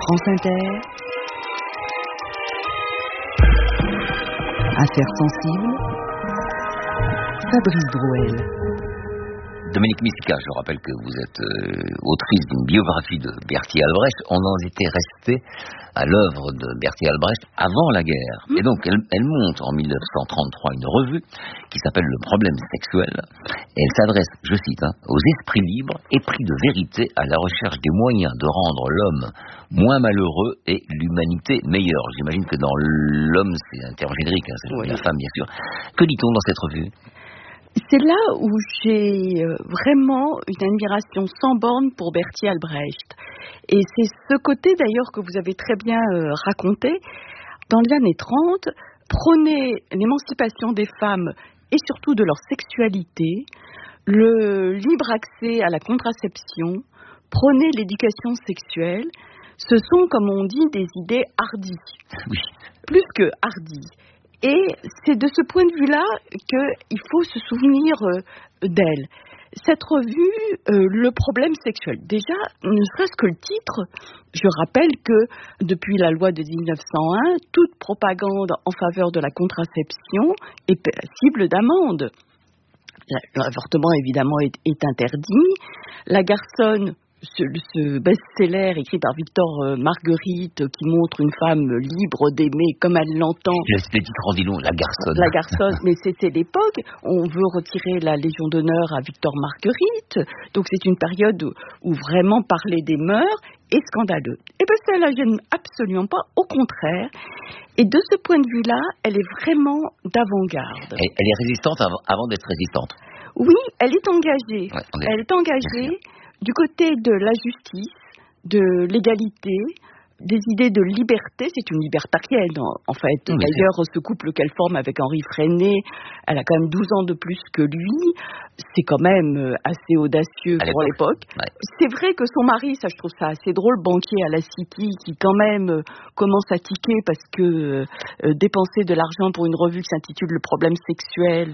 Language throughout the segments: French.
France Inter, Affaires sensibles, Fabrice Drouel. Dominique Misca, je rappelle que vous êtes autrice d'une biographie de Bertolt Albrecht. On en était resté à l'œuvre de Bertolt Albrecht avant la guerre. Et donc, elle monte en 1933 une revue qui s'appelle Le problème sexuel. Et elle s'adresse, je cite, aux esprits libres, épris de vérité, à la recherche des moyens de rendre l'homme moins malheureux et l'humanité meilleure. J'imagine que dans l'homme, c'est un terme générique, c'est la femme, bien sûr. Que dit-on dans cette revue ? C'est là où j'ai vraiment une admiration sans borne pour Bertolt Albrecht. Et c'est ce côté d'ailleurs que vous avez très bien raconté. Dans les années 30, prôner l'émancipation des femmes et surtout de leur sexualité, le libre accès à la contraception, prôner l'éducation sexuelle, ce sont, comme on dit, des idées hardies. Oui. Plus que hardies. Et c'est de ce point de vue-là qu'il faut se souvenir d'elle. Cette revue, le problème sexuel. Déjà, ne serait-ce que le titre, je rappelle que depuis la loi de 1901, toute propagande en faveur de la contraception est passible d'amende. L'avortement, évidemment, est interdit. La garçonne, ce best-seller écrit par Victor Marguerite qui montre une femme libre d'aimer comme elle l'entend. Le titre en dit long, la garçonne. La garçonne, mais c'était l'époque. On veut retirer la Légion d'honneur à Victor Marguerite. Donc c'est une période où vraiment parler des mœurs est scandaleux. Et bien ça la gêne absolument pas, au contraire. Et de ce point de vue-là, elle est vraiment d'avant-garde. Elle est résistante avant d'être résistante. Oui, elle est engagée. Ouais, elle est engagée du côté de la justice, de l'égalité, des idées de liberté. C'est une libertarienne, en fait. Oui, d'ailleurs, ce couple qu'elle forme avec Henri Freinet, elle a quand même 12 ans de plus que lui. C'est quand même assez audacieux pour l'époque. Ouais. C'est vrai que son mari, ça je trouve ça assez drôle, banquier à la City, qui quand même commence à tiquer parce que dépenser de l'argent pour une revue qui s'intitule Le problème sexuel,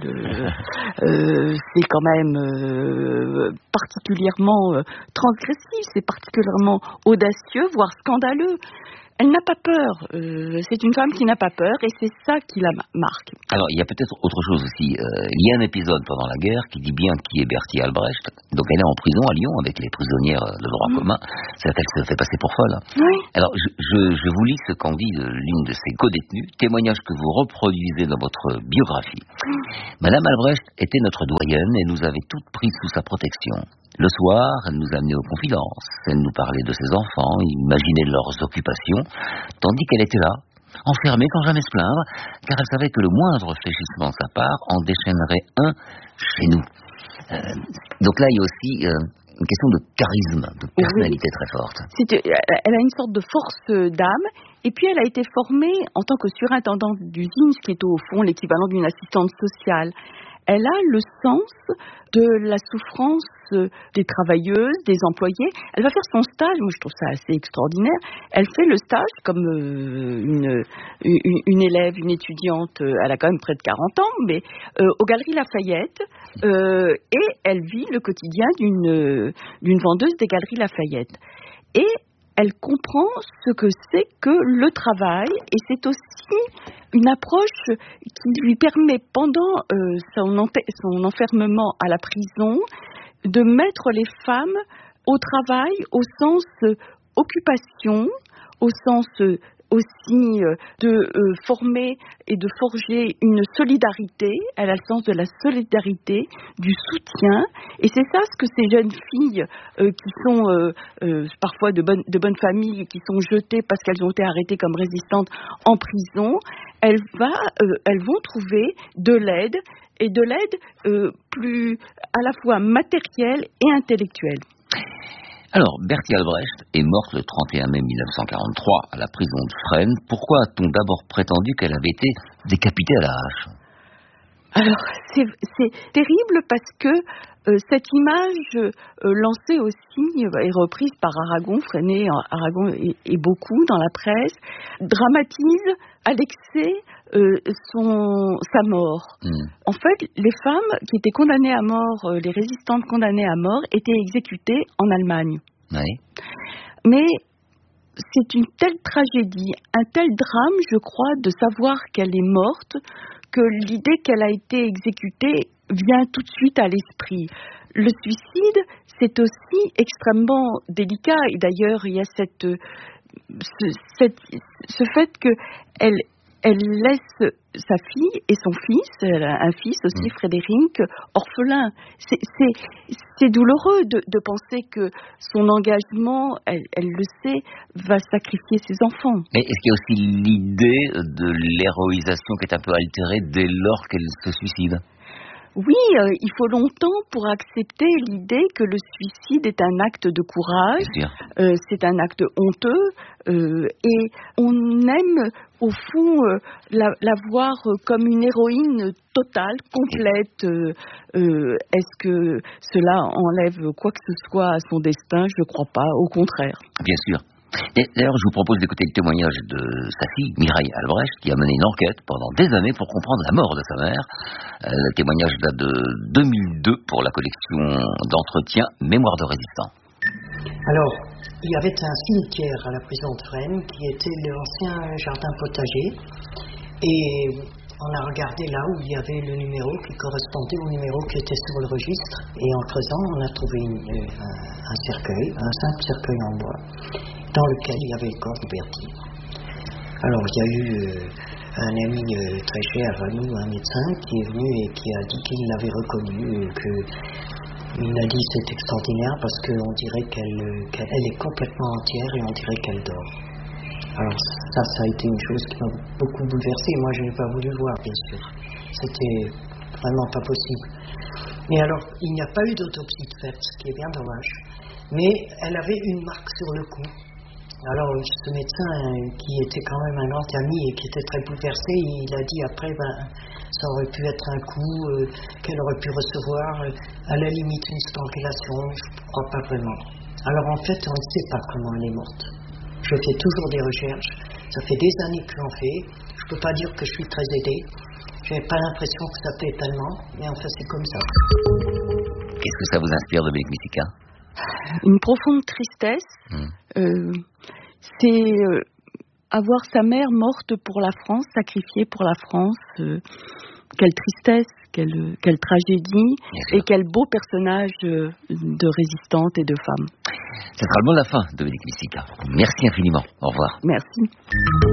c'est quand même particulièrement transgressif, c'est particulièrement audacieux, voire scandaleux. Elle n'a pas peur. C'est une femme qui n'a pas peur et c'est ça qui la marque. Alors, il y a peut-être autre chose aussi. Il y a un épisode pendant la guerre qui dit bien qui est Bertolt Albrecht. Donc, elle est en prison à Lyon avec les prisonnières de droit commun. C'est-à-dire qu'elle se fait passer pour folle. Oui. Alors, je vous lis ce qu'en dit l'une de ses co-détenues, témoignage que vous reproduisez dans votre biographie. Madame Albrecht était notre doyenne et nous avait toutes prises sous sa protection. Le soir, elle nous amenait aux confidences, elle nous parlait de ses enfants, imaginait leurs occupations, tandis qu'elle était là, enfermée sans jamais se plaindre, car elle savait que le moindre fléchissement de sa part en déchaînerait un chez nous. Donc là, il y a aussi une question de charisme, de personnalité très forte. Elle a une sorte de force d'âme, et puis elle a été formée en tant que surintendante d'usine, ce qui est au fond l'équivalent d'une assistante sociale. Elle a le sens de la souffrance des travailleuses, des employés. Elle va faire son stage, moi je trouve ça assez extraordinaire. Elle fait le stage comme une élève, une étudiante, elle a quand même près de 40 ans, mais aux Galeries Lafayette, et elle vit le quotidien d'une vendeuse des Galeries Lafayette. Et elle comprend ce que c'est que le travail, et c'est aussi une approche qui lui permet, pendant son enfermement à la prison, de mettre les femmes au travail au sens occupation, au sens aussi de former et de forger une solidarité. Elle a le sens de la solidarité, du soutien, et c'est ça ce que ces jeunes filles qui sont parfois de bonnes familles, qui sont jetées parce qu'elles ont été arrêtées comme résistantes en prison, elles vont trouver de l'aide, et de l'aide plus à la fois matérielle et intellectuelle. Alors, Bertolt Albrecht est morte le 31 mai 1943 à la prison de Fresnes. Pourquoi a-t-on d'abord prétendu qu'elle avait été décapitée à la hache ? Alors, c'est terrible parce que cette image lancée aussi est reprise par Aragon, Freinet, Aragon et beaucoup dans la presse, dramatise à l'excès sa mort. En fait, les femmes qui étaient condamnées à mort, les résistantes condamnées à mort, étaient exécutées en Allemagne. Oui. Mais c'est une telle tragédie, un tel drame, je crois, de savoir qu'elle est morte, que l'idée qu'elle a été exécutée vient tout de suite à l'esprit. Le suicide, c'est aussi extrêmement délicat, et d'ailleurs, il y a ce fait qu'elle laisse sa fille et son fils, elle a un fils aussi, Frédéric, orphelin. C'est douloureux de penser que son engagement, elle le sait, va sacrifier ses enfants. Mais est-ce qu'il y a aussi l'idée de l'héroïsation qui est un peu altérée dès lors qu'elle se suicide ? Oui, il faut longtemps pour accepter l'idée que le suicide est un acte de courage, c'est un acte honteux, et on aime au fond la voir comme une héroïne totale, complète. Est-ce que cela enlève quoi que ce soit à son destin ? Je ne crois pas, au contraire. Bien sûr. Et d'ailleurs, je vous propose d'écouter le témoignage de sa fille, Mireille Albrecht, qui a mené une enquête pendant des années pour comprendre la mort de sa mère. Le témoignage date de 2002 pour la collection d'entretien Mémoire de résistant. Alors, il y avait un cimetière à la prison de Fresnes qui était l'ancien jardin potager. Et on a regardé là où il y avait le numéro qui correspondait au numéro qui était sur le registre. Et en creusant, on a trouvé un cercueil, un simple cercueil en bois, dans lequel il y avait le corps de Bertille. Alors il y a eu un ami très cher à nous, un médecin, qui est venu et qui a dit qu'il l'avait reconnu, il a dit c'est extraordinaire parce qu'on dirait qu'elle est complètement entière et on dirait qu'elle dort. Alors ça a été une chose qui m'a beaucoup bouleversée. Moi je n'ai pas voulu le voir, bien sûr. C'était vraiment pas possible. Mais alors il n'y a pas eu d'autopsie de fait, ce qui est bien dommage. Mais elle avait une marque sur le cou. Alors ce médecin qui était quand même un grand ami et qui était très bouleversé, il a dit après, ça aurait pu être un coup qu'elle aurait pu recevoir, à la limite une strangulation, je ne crois pas vraiment. Alors en fait, on ne sait pas comment elle est morte. Je fais toujours des recherches, ça fait des années que j'en fais, je ne peux pas dire que je suis très aidée, je n'ai pas l'impression que ça plaît tellement, mais enfin c'est comme ça. Qu'est-ce que ça vous inspire, Dominique Misica ? Une profonde tristesse. C'est avoir sa mère morte pour la France, sacrifiée pour la France. Quelle tristesse, quelle tragédie et quel beau personnage de résistante et de femme. Ce sera le mot de la fin, Dominique Misica. Merci infiniment. Au revoir. Merci.